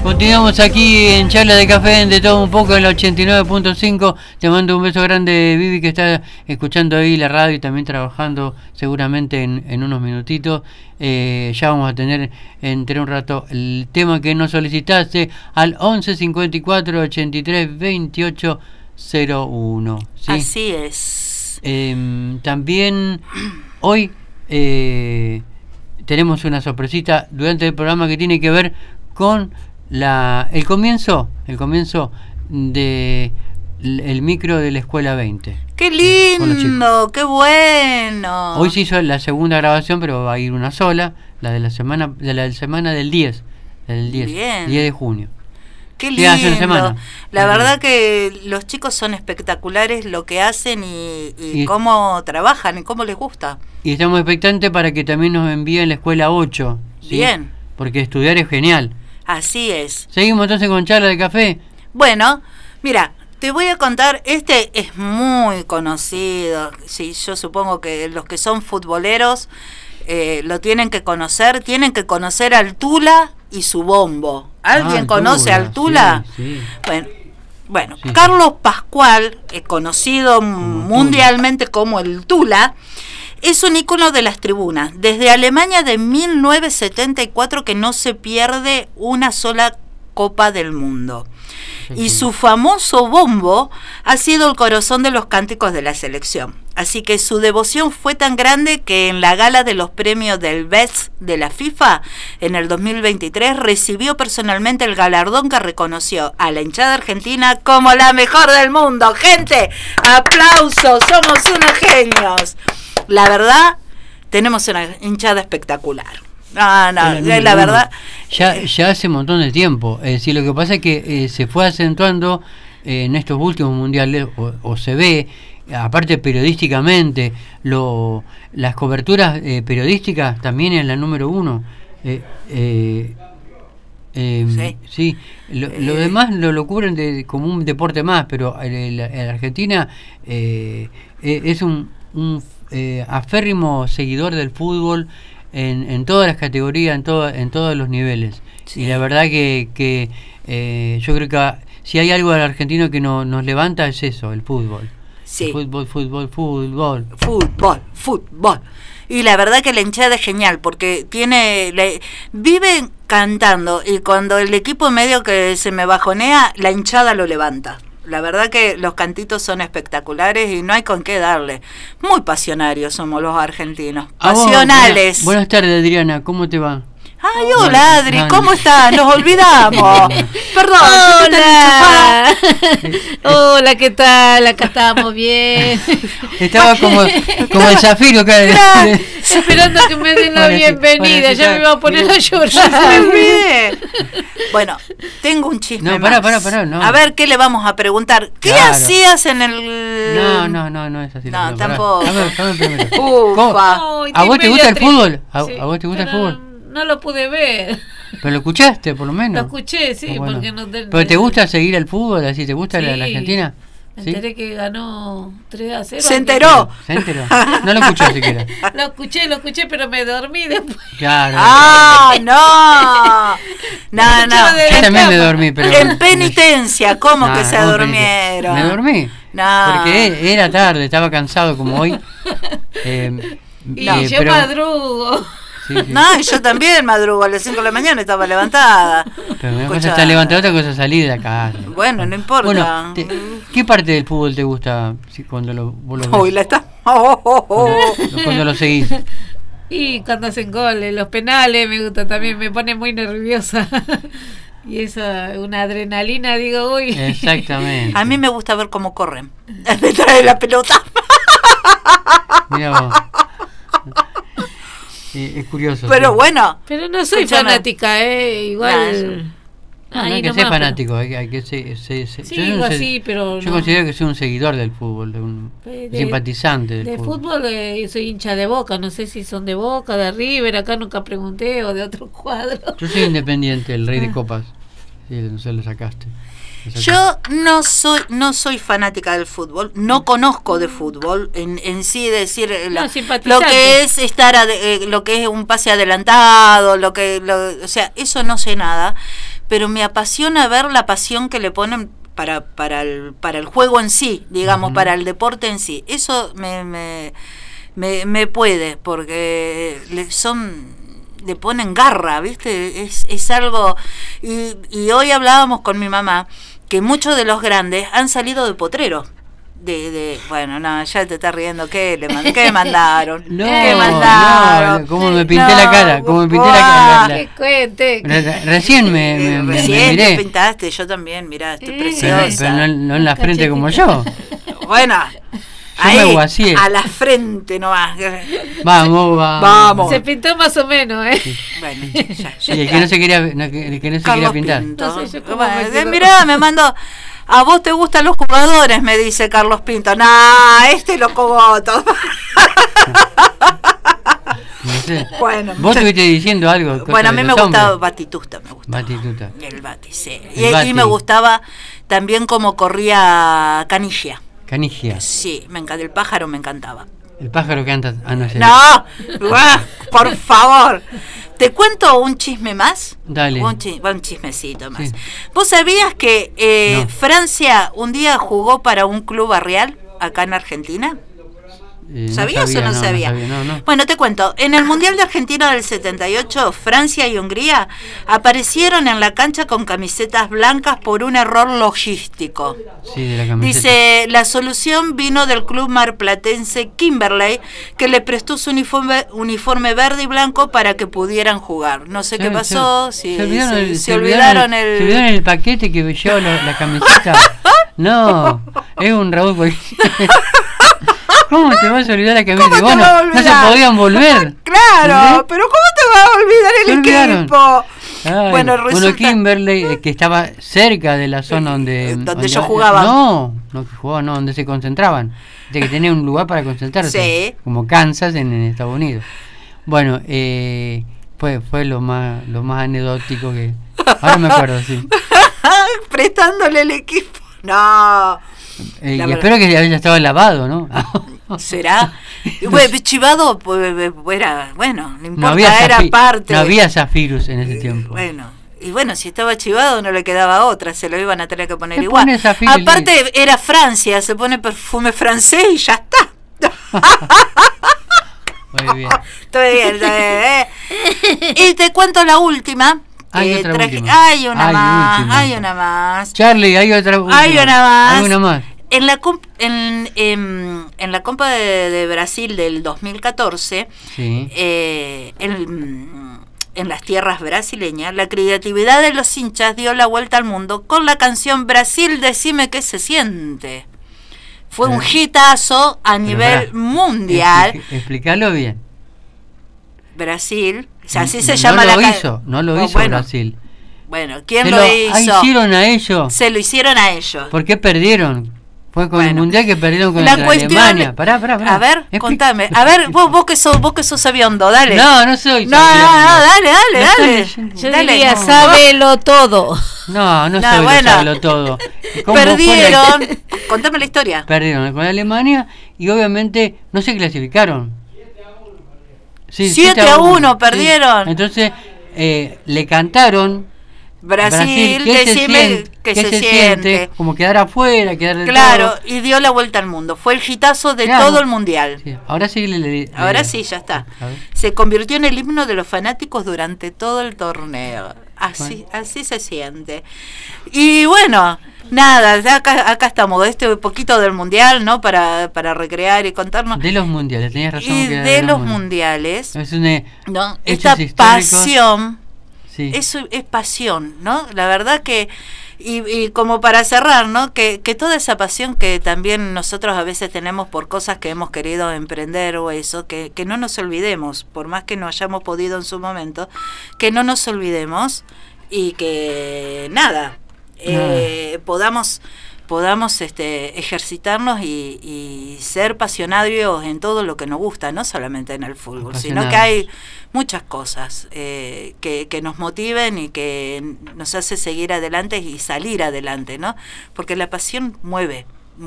Continuamos aquí en Charla de Café, de todo un poco en la 89.5. Te mando un beso grande, Vivi, que está escuchando ahí la radio y también trabajando seguramente en unos minutitos. Ya vamos a tener entre un rato el tema que nos solicitaste al 11 54 83 28 01. ¿Sí? Así es. También hoy tenemos una sorpresita durante el programa que tiene que ver con el comienzo de el micro de la Escuela 20. ¡Qué lindo! ¡Qué bueno! Hoy se hizo la segunda grabación, pero va a ir una sola, la de la semana del 10, del 10 de junio. ¡Qué lindo! La verdad que los chicos son espectaculares lo que hacen y cómo trabajan y cómo les gusta. Y estamos expectantes para que también nos envíen la Escuela 8. ¿Sí? Bien. Porque estudiar es genial. Así es. Seguimos entonces con Charla de Café. Bueno, mira, te voy a contar, este es muy conocido. Sí, yo supongo que los que son futboleros lo tienen que conocer al Tula y su bombo. ¿Alguien conoce al Tula? Sí. Bueno, sí, Carlos Pascual, conocido mundialmente como el Tula, es un ícono de las tribunas. Desde Alemania de 1974 que no se pierde una sola Copa del Mundo. Y su famoso bombo ha sido el corazón de los cánticos de la selección. Así que su devoción fue tan grande que en la gala de los premios del BES de la FIFA en el 2023 recibió personalmente el galardón que reconoció a la hinchada argentina como la mejor del mundo. ¡Gente! ¡Aplausos! ¡Somos unos genios! La verdad, tenemos una hinchada espectacular. La verdad. Ya hace un montón de tiempo. Es decir, lo que pasa es que se fue acentuando en estos últimos mundiales, o se ve, aparte periodísticamente, las coberturas periodísticas también en la número 1. Sí. Lo demás lo cubren como un deporte más, pero en Argentina es un aférrimo seguidor del fútbol en todas las categorías, en todos los niveles. Sí. Y la verdad que yo creo que si hay algo al argentino que nos levanta es eso, el fútbol. Sí. El fútbol. Fútbol. Y la verdad que la hinchada es genial porque viven cantando y cuando el equipo medio que se me bajonea, la hinchada lo levanta. La verdad que los cantitos son espectaculares y no hay con qué darle. Muy pasionarios somos los argentinos. Pasionales. Buenas tardes, Adriana. ¿Cómo te va? Ay, hola, Adri. ¿Cómo estás? Nos olvidamos. Perdón. Hola. Hola, ¿qué tal? Acá estábamos bien. Estaba como el Zafiro. Esperando que me den la bienvenida. Ya me iba a poner a llorar. Bueno, tengo un chisme. No, pará. No. A ver, ¿qué le vamos a preguntar? ¿Qué hacías en el...? No es así. No, tampoco. Dame primero. Ufa. ¿A vos te gusta el fútbol? ¿A vos te gusta el fútbol? No lo pude ver. ¿Pero lo escuchaste, por lo menos? Lo escuché, sí, bueno. porque no... ¿Pero te gusta seguir el fútbol? ¿Así te gusta la Argentina? Me enteré que ganó 3-0. Se enteró. No lo escuchó siquiera. Lo escuché, pero me dormí después. Claro. No. Yo también me dormí, pero... En penitencia, ¿cómo que se durmieron? Me dormí. No. Porque era tarde, estaba cansado como hoy. Yo madrugo. Sí. No, yo también madrugo, a las 5 de la mañana estaba levantada. Pero una cosa está levantada, otra cosa salir de acá. Bueno, no importa. Bueno, ¿qué parte del fútbol te gusta cuando vos lo ves? Uy, la está. Cuando lo seguís. Y cuando hacen goles, los penales me gusta también, me pone muy nerviosa. Y esa, una adrenalina, digo, uy. Exactamente. A mí me gusta ver cómo corren detrás de la pelota. Mira vos. Es curioso. Pero bueno. Pero no soy fanática, igual. No hay que ser fanático, hay que ser. Sí, pero yo considero que soy un seguidor del fútbol, un simpatizante del fútbol. Yo soy hincha de Boca, no sé si son de Boca, de River, acá nunca pregunté, o de otro cuadro. Yo soy Independiente, el rey de copas. Sí, no sé, lo sacaste. Yo no soy fanática del fútbol, no conozco de fútbol en sí, decir lo que es lo que es un pase adelantado, o sea, eso no sé nada, pero me apasiona ver la pasión que le ponen para el juego en sí, digamos, para el deporte en sí. Eso me puede, porque le ponen garra, ¿viste? Es algo... Y hoy hablábamos con mi mamá que muchos de los grandes han salido de potreros. Bueno, no, ya te estás riendo. ¿Qué me mandaron? No, ¿Qué mandaron? No, cómo me pinté la cara, cómo me pinté la cara. ¡Qué cuente! Recién me Recién miré. te pintaste, yo también, mirá, estoy Pero preciosa. no en la frente como yo. Bueno, Yo me guacié. a la frente nomás. Vamos. Se pintó más o menos, ¿eh? Bueno, ya Sí, el que no se quería, Carlos pintar. Pinto. No sé yo cómo Bueno, me quedo. mirá, me mandó. ¿A vos te gustan los jugadores? Me dice Carlos Pinto. Nah, lo cogoto. No sé. Bueno, Vos estuviste diciendo algo. bueno, a mí me gustaba Batistuta. Batistuta. El Bati, sí. El Bati. Y me gustaba también cómo corría Canigia. Canigia. Sí, el pájaro me encantaba. El pájaro que anda. No sé. No, por favor. ¿Te cuento un chisme más? Dale. Un chismecito más. Sí. ¿Vos sabías que No. Francia un día jugó para un club barrial acá en Argentina? ¿Sabías o no sabías? No. Bueno, te cuento. En el Mundial de Argentina del 78, Francia y Hungría aparecieron en la cancha con camisetas blancas por un error logístico. Sí, de la camiseta. Dice, la solución vino del club marplatense Kimberley, que le prestó su uniforme verde y blanco para que pudieran jugar. No sé qué pasó, se olvidaron se olvidaron ¿Se olvidaron el paquete que llevaba la camiseta? No, es un Raúl. ¿Cómo te vas a olvidar la camiseta? ¿Cómo te Bueno, vas a no olvidar? se podían volver. Claro, ¿Entendés? pero ¿cómo te vas a olvidar Se el olvidaron. equipo? Ay, Bueno, resulta... Kimberley, que estaba cerca de la zona donde yo jugaba. No que jugaba, no, donde se concentraban. De que tenía un lugar para concentrarse. Sí. Como Kansas en Estados Unidos. Bueno, fue lo más anecdótico que... Ahora me acuerdo, sí. Prestándole el equipo. No. Y espero que ya estaba lavado, ¿no? ¿Será? Bueno, chivado, pues, era, bueno, no importa, había era parte. No había Zafirus en ese tiempo. Bueno, y bueno, si estaba chivado no le quedaba otra, se lo iban a tener que poner Se igual. pone Zafiro Aparte era Francia, se pone perfume francés y ya está. Muy bien. Estoy bien. Y te cuento la última. Hay otra última. Hay una más, última. hay una más. Charlie, hay otra última. Hay una más. Hay una más. En la Copa de Brasil del 2014, Sí. en las tierras brasileñas, la creatividad de los hinchas dio la vuelta al mundo con la canción Brasil, decime qué se siente. Fue un hitazo a nivel mundial. Explícalo bien. Brasil, o sea, así se llama no la no lo hizo bueno, Brasil. Bueno, ¿quién Se lo hizo? hicieron a ellos. Se lo hicieron a ellos. ¿Por qué perdieron? Fue con el Bueno, mundial que perdieron con la Alemania. Pará. A ver, contame. A ver, vos que sos sabiondo, dale. No soy No, sabiondo. dale. Yo Dale. diría, No. sábelo todo. No No, soy bueno. sabelo todo. ¿Cómo fue Perdieron. Contame la historia. Perdieron con Alemania y obviamente no se clasificaron. Sí, 7-1 sí. perdieron. Entonces le cantaron Brasil, ¿qué decime que qué se siente. como quedar afuera, quedar del Claro, todo. y dio la vuelta al mundo. Fue el hitazo de Claro. todo el mundial. Sí, ahora sí Ahora sí, ya está. A ver. Se convirtió en el himno de los fanáticos durante todo el torneo. Así se siente. Y bueno, nada, ya acá estamos, poquito del mundial, ¿no? Para recrear y contarnos. De los mundiales, tenías razón. Y que era de los mundiales. mundiales, Es una, ¿no? hechos Esta históricos. pasión, Sí. eso es pasión, ¿no? La verdad que, y como para cerrar, ¿no? Que toda esa pasión que también nosotros a veces tenemos por cosas que hemos querido emprender o eso, que no nos olvidemos, por más que no hayamos podido en su momento, que no nos olvidemos y que nada, podamos ejercitarnos y ser pasionarios en todo lo que nos gusta, no solamente en el fútbol, sino que hay muchas cosas que nos motiven y que nos hace seguir adelante y salir adelante, ¿no? Porque la pasión mueve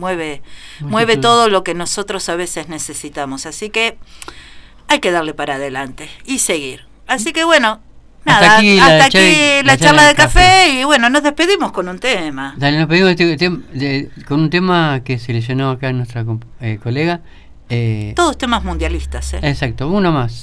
todo lo que nosotros a veces necesitamos, así que hay que darle para adelante y seguir. Así que bueno, Nada, hasta aquí la charla de café y bueno, nos despedimos con un tema. Dale, nos pedimos con un tema que seleccionó acá nuestra colega. Todos temas mundialistas, Exacto, uno más.